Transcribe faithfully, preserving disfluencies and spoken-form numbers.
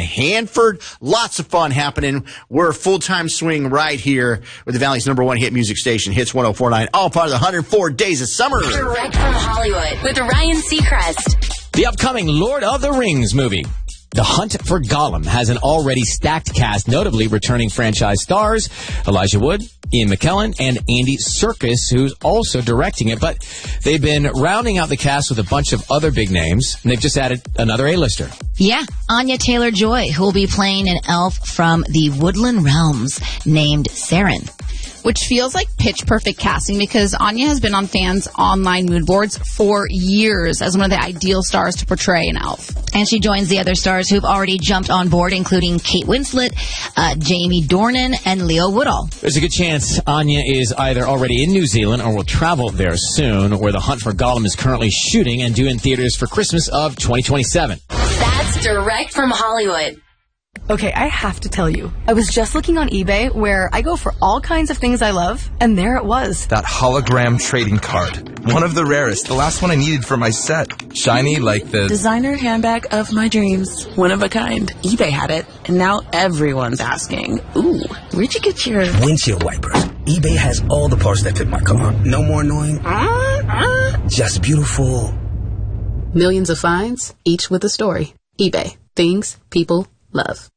Hanford. Lots of fun happening. We're full-time swing right here with the Valley's number one hit music station, Hits one oh four point nine, all part of the one hundred four Days of Summer. Direct from Hollywood with Ryan Seacrest. The upcoming Lord of the Rings movie, The Hunt for Gollum, has an already stacked cast, notably returning franchise stars Elijah Wood, Ian McKellen, and Andy Serkis, who's also directing it. But they've been rounding out the cast with a bunch of other big names, and they've just added another A-lister. Yeah, Anya Taylor-Joy, who will be playing an elf from the Woodland Realms named Saren. Which feels like pitch-perfect casting because Anya has been on fans' online mood boards for years as one of the ideal stars to portray an elf. And she joins the other stars who've already jumped on board, including Kate Winslet, uh, Jamie Dornan, and Leo Woodall. There's a good chance Anya is either already in New Zealand or will travel there soon, where The Hunt for Gollum is currently shooting and due in theaters for Christmas of twenty twenty-seven. That's direct from Hollywood. Okay, I have to tell you, I was just looking on eBay where I go for all kinds of things I love, and there it was. That hologram trading card. One of the rarest. The last one I needed for my set. Shiny like the... designer handbag of my dreams. One of a kind. eBay had it, and now everyone's asking, ooh, where'd you get your... windshield wipers. eBay has all the parts that fit my car. No more annoying. Uh, uh, just beautiful. Millions of finds, each with a story. eBay. Things people love.